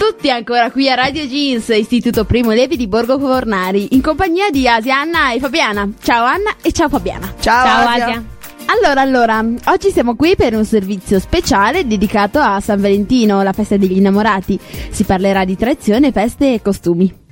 Tutti ancora qui a Radio Jeans, Istituto Primo Levi di Borgo Fornari, in compagnia di Asia, Anna e Fabiana. Ciao Anna e ciao Fabiana. Ciao Asia. Allora, oggi siamo qui per un servizio speciale dedicato a San Valentino, la festa degli innamorati. Si parlerà di tradizione, feste e costumi.